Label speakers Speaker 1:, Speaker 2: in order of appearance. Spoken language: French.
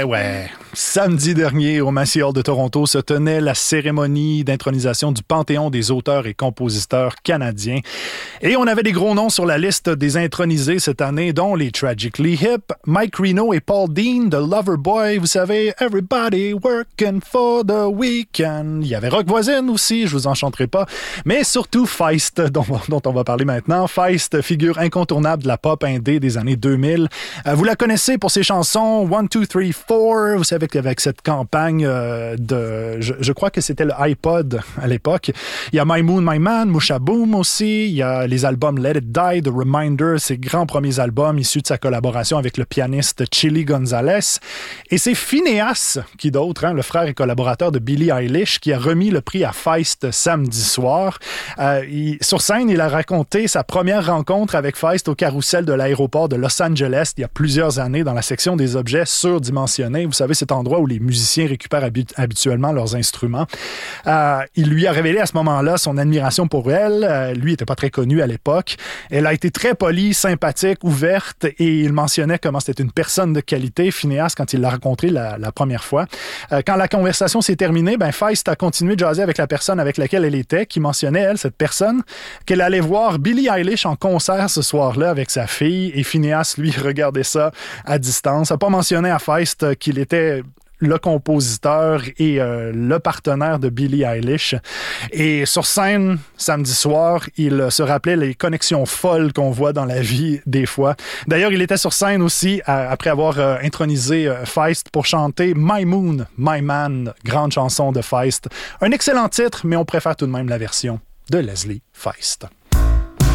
Speaker 1: ouais. Samedi dernier, au Massey Hall de Toronto, se tenait la cérémonie d'intronisation du Panthéon des auteurs et compositeurs canadiens. Et on avait des gros noms sur la liste des intronisés cette année, dont les Tragically Hip, Mike Reno et Paul Dean de Loverboy. Vous savez, Everybody Working for the Weekend. Il y avait Rock Voisine aussi, je vous en chanterai pas. Mais surtout Feist, dont on va parler maintenant. Feist, figure incontournable de la pop indé des années 2000. Vous la connaissez pour ses chansons 1, 2, 3, 4. Vous savez qu'avec cette campagne je crois que c'était le iPod à l'époque. Il y a My Moon, My Man, Musha Boom aussi. Il y a les albums Let It Die, The Reminder, ses grands premiers albums issus de sa collaboration avec le pianiste Chili Gonzalez. Et c'est Phineas, qui d'autre, le frère et collaborateur de Billie Eilish, qui a remis le prix à Feist samedi soir. Sur scène, il a raconté sa première rencontre avec Feist au carrousel de l'aéroport de Los Angeles il y a plusieurs années dans la section des objets surdimensionnés. Vous savez, cet endroit où les musiciens récupèrent habituellement leurs instruments. Il lui a révélé à ce moment-là son admiration pour elle. Lui n'était pas très connu à l'époque. Elle a été très polie, sympathique, ouverte et il mentionnait comment c'était une personne de qualité, Phineas, quand il l'a rencontré la première fois. Quand la conversation s'est terminée, Feist a continué de jaser avec la personne avec laquelle elle était, qui mentionnait, elle, cette personne, qu'elle allait voir Billie Eilish en concert ce soir-là avec sa fille et Phineas, lui, regardait ça à distance. Il n'a pas mentionné à Feist qu'il était le compositeur et le partenaire de Billie Eilish. Et sur scène, samedi soir, il se rappelait les connexions folles qu'on voit dans la vie des fois. D'ailleurs, il était sur scène aussi après avoir intronisé Feist pour chanter My Moon, My Man, grande chanson de Feist. Un excellent titre, mais on préfère tout de même la version de Leslie Feist.